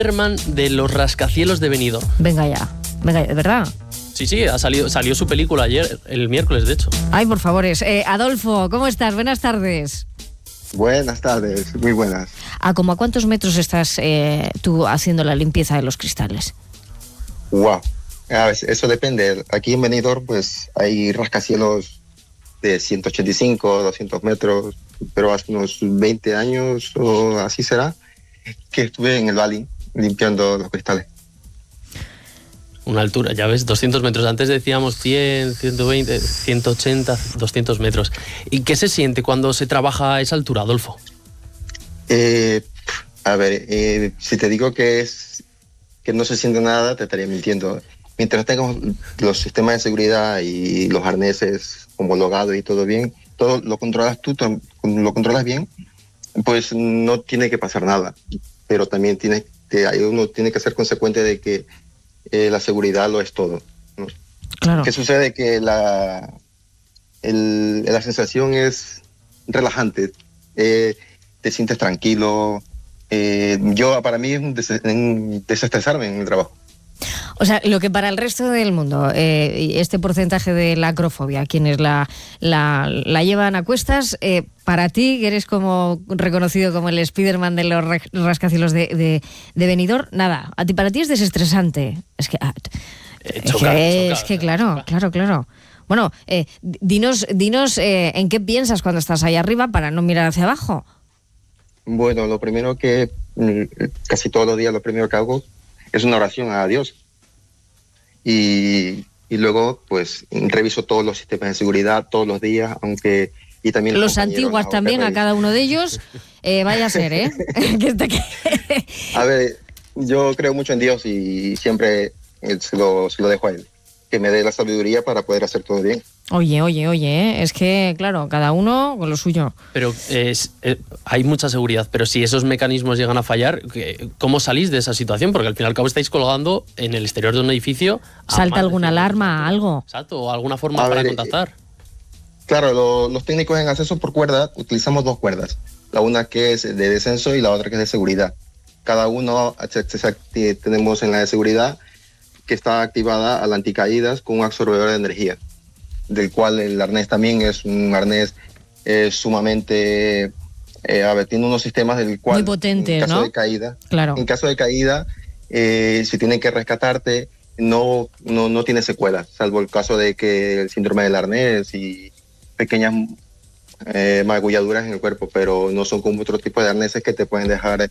Spiderman de los rascacielos de Benidorm. Venga ya, ¿de verdad? Sí, salió su película ayer, el miércoles, de hecho. Ay, por favor. Adolfo, ¿cómo estás? Buenas tardes. Buenas tardes, muy buenas. ¿A cuántos metros estás tú haciendo la limpieza de los cristales? Wow, a ver, eso depende. Aquí en Benidorm pues hay rascacielos de 185, 200 metros, pero hace unos 20 años o así será que estuve en el Valley limpiando los cristales. Una altura, ya ves, 200 metros. Antes decíamos 100, 120, 180, 200 metros. ¿Y qué se siente cuando se trabaja a esa altura, Adolfo? A ver, si te digo que no se siente nada, te estaría mintiendo. Mientras tengamos los sistemas de seguridad y los arneses homologados y todo bien, todo lo controlas tú, lo controlas bien, pues no tiene que pasar nada. Pero también uno tiene que ser consecuente de que la seguridad lo es todo, ¿no? Claro. ¿Qué sucede? Que la sensación es relajante, te sientes tranquilo. Para mí es un desestresarme en el trabajo. O sea, lo que para el resto del mundo, este porcentaje de la acrofobia, quienes la llevan a cuestas, para ti, que eres como reconocido como el Spiderman de los rascacielos de Benidorm, nada, para ti es desestresante. Es que claro. Bueno, dinos en qué piensas cuando estás ahí arriba para no mirar hacia abajo. Bueno, lo primero casi todos los días lo primero que hago es una oración a Dios. Y luego, pues, reviso todos los sistemas de seguridad todos los días, y también los antiguos también, a cada uno de ellos, vaya a ser, ¿eh? A ver, yo creo mucho en Dios y siempre se lo dejo a Él, que me dé la sabiduría para poder hacer todo bien. Oye, es que, claro, cada uno con lo suyo. Pero hay mucha seguridad, pero si esos mecanismos llegan a fallar, ¿cómo salís de esa situación? Porque al fin y al cabo estáis colgando en el exterior de un edificio. ¿Salta alguna alarma, algo? Exacto, o alguna forma para contactar. Claro, los técnicos en acceso por cuerda utilizamos 2 cuerdas. La una que es de descenso y la otra que es de seguridad. Cada uno tenemos en la de seguridad que está activada a la anticaídas con un absorbedor de energía, del cual el arnés también es un arnés sumamente... tiene unos sistemas del cual... Muy potente, en caso ¿no? de caída, claro. En caso de caída, si tienen que rescatarte, no tiene secuelas, salvo el caso de que el síndrome del arnés y pequeñas magulladuras en el cuerpo, pero no son como otro tipo de arneses que te pueden dejar...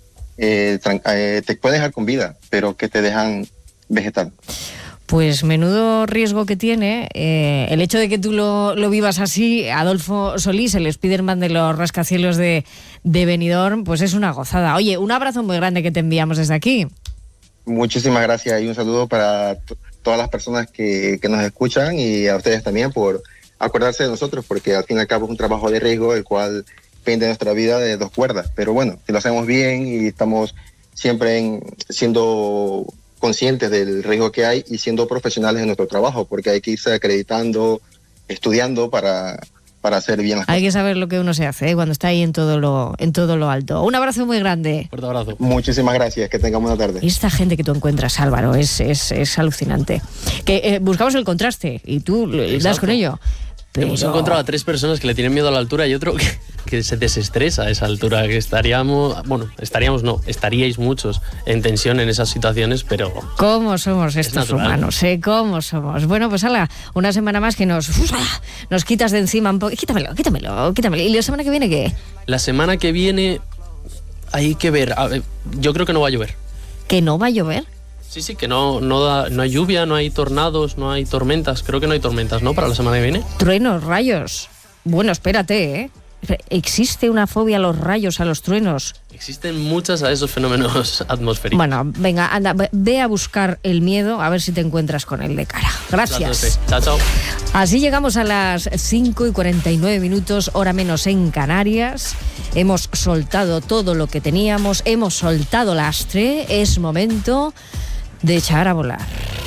te pueden dejar con vida, pero que te dejan vegetal. Pues menudo riesgo que tiene el hecho de que tú lo vivas así, Adolfo Solís, el Spiderman de los rascacielos de Benidorm, pues es una gozada. Oye, un abrazo muy grande que te enviamos desde aquí. Muchísimas gracias y un saludo para todas las personas que nos escuchan y a ustedes también por acordarse de nosotros, porque al fin y al cabo es un trabajo de riesgo el cual depende de nuestra vida de 2 cuerdas. Pero bueno, si lo hacemos bien y estamos siempre siendo conscientes del riesgo que hay y siendo profesionales en nuestro trabajo, porque hay que irse acreditando, estudiando para hacer bien las cosas. Hay que saber lo que uno se hace cuando está ahí en todo lo alto. Un abrazo muy grande. Fuerte abrazo. Muchísimas gracias, que tengan buena tarde. Y esta gente que tú encuentras, Álvaro, es alucinante. Que buscamos el contraste y tú das con ello. Pero... Hemos encontrado a 3 personas que le tienen miedo a la altura y otro que se desestresa a esa altura, que estaríais muchos en tensión en esas situaciones, pero... ¿Cómo somos estos humanos? ¿Cómo somos? Bueno, pues hala, una semana más que nos quitas de encima un poco. Quítamelo. ¿Y la semana que viene qué? La semana que viene hay que ver. A ver, yo creo que no va a llover. ¿Que no va a llover? Sí, que no hay lluvia, no hay tornados, no hay tormentas. Creo que no hay tormentas, ¿no? Para la semana que viene. Truenos, rayos. Bueno, espérate, ¿eh? ¿Existe una fobia a los rayos, a los truenos? Existen muchas a esos fenómenos atmosféricos. Bueno, venga, anda, ve a buscar el miedo, a ver si te encuentras con él de cara. Gracias. Chao. Así llegamos a las 5:49, hora menos en Canarias. Hemos soltado todo lo que teníamos, hemos soltado lastre. Es momento de echar a volar.